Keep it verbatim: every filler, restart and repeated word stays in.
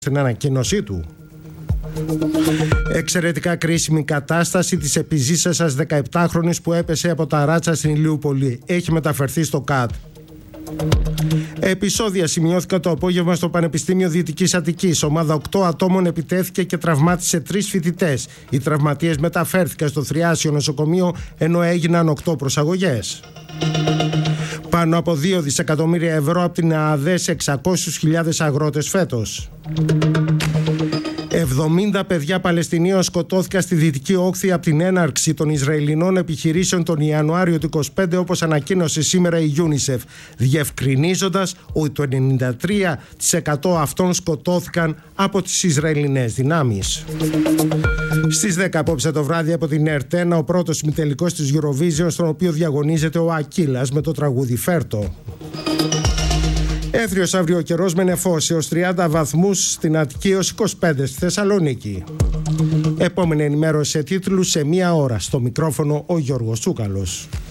στην ανακοίνωσή του. Εξαιρετικά κρίσιμη κατάσταση της επιζήσασας δεκαεπτάχρονης που έπεσε από τα ράτσα στην Ηλιούπολη. Έχει μεταφερθεί στο ΚΑΤ. Επεισόδια σημειώθηκαν το απόγευμα στο Πανεπιστήμιο Δυτικής Αττικής. Ομάδα οκτώ ατόμων επιτέθηκε και τραυμάτισε τρεις φοιτητές. Οι τραυματίες μεταφέρθηκαν στο Θριάσιο νοσοκομείο, ενώ έγιναν οκτώ προσαγωγές. Πάνω από δύο δισεκατομμύρια ευρώ από την ΕΑΔΕ σε εξακόσιες χιλιάδες αγρότες φέτος. εβδομήντα παιδιά Παλαιστινίων σκοτώθηκαν στη Δυτική Όχθη από την έναρξη των Ισραηλινών επιχειρήσεων τον Ιανουάριο του είκοσι πέντε, όπως ανακοίνωσε σήμερα η UNICEF, διευκρινίζοντας ότι το ενενήντα τρία τοις εκατό αυτών σκοτώθηκαν από τις Ισραηλινές δυνάμεις. Στις δέκα απόψε το βράδυ από την Ερτένα, ο πρώτος ημιτελικός της Eurovision, στον οποίο διαγωνίζεται ο Ακύλας με το τραγούδι Φέρτο. Έθριος αύριο ο καιρός με νεφώσει έως τριάντα βαθμούς στην Αττική, έως είκοσι πέντε στη Θεσσαλονίκη. Επόμενη ενημέρωση σε τίτλους σε μία ώρα. Στο μικρόφωνο ο Γιώργος Τσούκαλος.